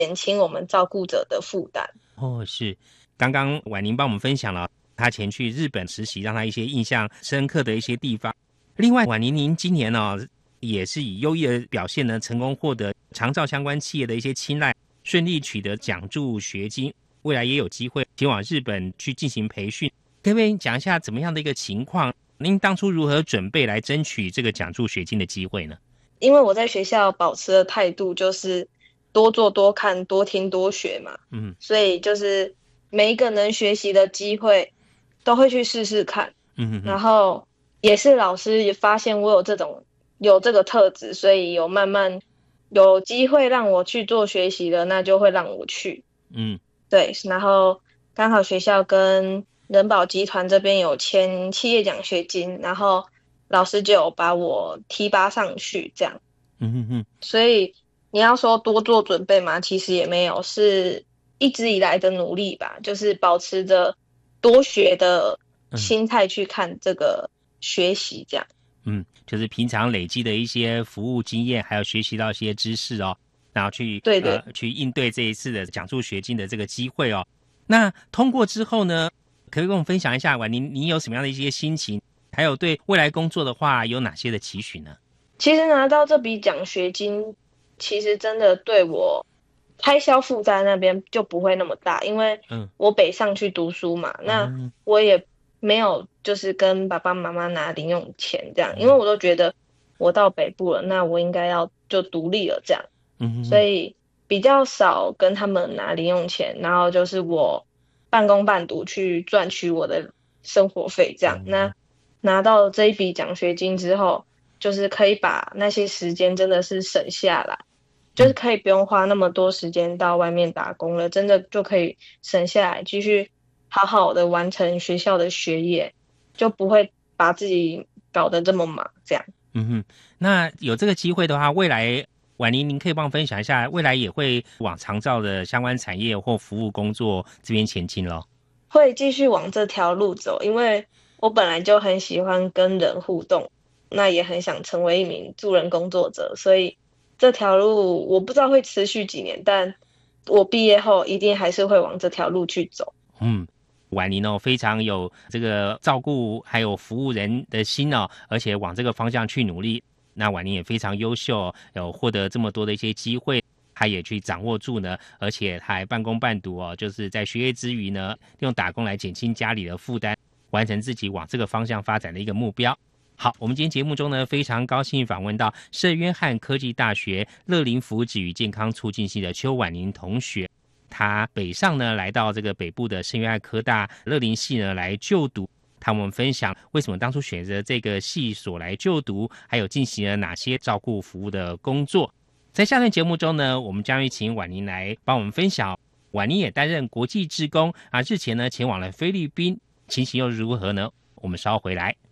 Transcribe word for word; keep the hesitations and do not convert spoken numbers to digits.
减轻我们照顾者的负担。 哦，是。刚刚婉宁帮我们分享了他前去日本实习，让他一些印象深刻的一些地方。另外，婉宁您今年哦也是以优异的表现呢，成功获得长照相关企业的一些青睐，顺利取得奖助学金，未来也有机会前往日本去进行培训。可不可以讲一下怎么样的一个情况？您当初如何准备来争取这个奖助学金的机会呢？ 因为我在学校保持的态度就是多做多看多听多学嘛， 嗯， 所以就是每一个能学习的机会都会去试试看。 嗯哼哼， 然后也是老师也发现我有这种有这个特质，所以有慢慢有机会让我去做学习的，那就会让我去。 嗯对，然后刚好学校跟人保集团这边有签企业奖学金，然后老师就有把我提拔上去，这样。 嗯哼哼， 所以你要说多做准备嘛，其实也没有，是一直以来的努力吧，就是保持着多学的嗯心态去看这个学习，这样。 嗯，就是平常累积的一些服务经验，还有学习到一些知识哦，然后去对对。 呃去应对这一次的奖助学金的这个机会哦。那通过之后呢，可以跟我们分享一下，婉宁，你有什么样的一些心情？还有对未来工作的话，有哪些的期许呢？ 其实拿到这笔奖学金，其实真的对我开销负担那边就不会那么大，因为嗯我北上去读书嘛，那嗯我也没有就是跟爸爸妈妈拿零用钱这样，因为嗯我都觉得我到北部了，那我应该要就独立了这样， 嗯嗯所以比较少跟他们拿零用钱，然后就是我半工半读去赚取我的生活费这样。 嗯那拿到这一笔奖学金之后，就是可以把那些时间真的是省下来，就是嗯可以不用花那么多时间到外面打工了，真的就可以省下来，继续好好的完成学校的学业，就不会把自己搞得这么忙这样。 嗯哼。那有这个机会的话，未来婉宁，您可以帮我分享一下，未来也会往长照的相关产业或服务工作这边前进咯。 会继续往这条路走，因为我本来就很喜欢跟人互动，那也很想成为一名助人工作者，所以这条路我不知道会持续几年，但我毕业后一定还是会往这条路去走。 嗯，婉宁哦，非常有这个照顾还有服务人的心哦，而且往这个方向去努力。那婉宁也非常优秀哦，有获得这么多的一些机会，他也去掌握住呢，而且他还半工半读哦，就是在学业之余呢，用打工来减轻家里的负担，完成自己往这个方向发展的一个目标。好，我们今天节目中呢，非常高兴访问到圣约翰科技大学乐龄福祉与健康促进系的邱婉宁同学。他北上呢，来到这个北部的圣约翰科大乐龄系呢来就读。他们分享为什么当初选择这个系所来就读，还有进行了哪些照顾服务的工作。在下段节目中呢，我们将会请婉宁来帮我们分享。婉宁也担任国际志工啊，日前呢前往了菲律宾，情形又如何呢？我们稍后回来。